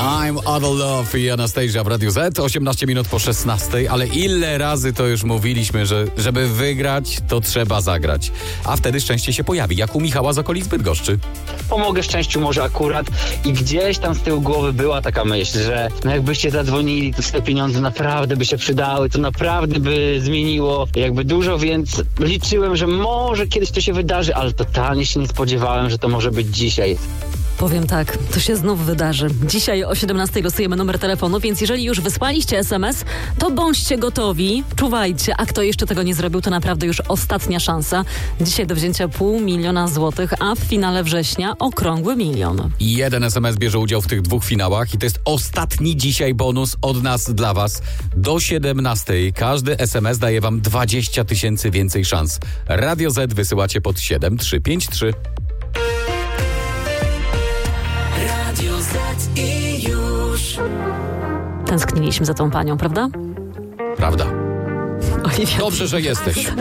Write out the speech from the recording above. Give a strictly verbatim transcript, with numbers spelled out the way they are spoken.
I'm Other Love i Anastasia w Radiu Z, osiemnaście minut po szesnastej, ale ile razy to już mówiliśmy, że żeby wygrać, to trzeba zagrać. A wtedy szczęście się pojawi, jak u Michała z okolic Bydgoszczy. Pomogę szczęściu może akurat i gdzieś tam z tyłu głowy była taka myśl, że no jakbyście zadzwonili, to te pieniądze naprawdę by się przydały, to naprawdę by zmieniło jakby dużo, więc liczyłem, że może kiedyś to się wydarzy, ale totalnie się nie spodziewałem, że to może być dzisiaj. Powiem tak, to się znów wydarzy. Dzisiaj o siedemnastej losujemy numer telefonu, więc jeżeli już wysłaliście es em es, to bądźcie gotowi, czuwajcie, a kto jeszcze tego nie zrobił, to naprawdę już ostatnia szansa. Dzisiaj do wzięcia pół miliona złotych, a w finale września okrągły milion. Jeden es em es bierze udział w tych dwóch finałach i to jest ostatni dzisiaj bonus od nas dla was. Do siedemnastej każdy es em es daje wam dwadzieścia tysięcy więcej szans. Radio Z wysyłacie pod siedem trzy pięć trzy. I już. Tęskniliśmy za tą panią, prawda? Prawda. Oliwia. Dobrze, że jesteś.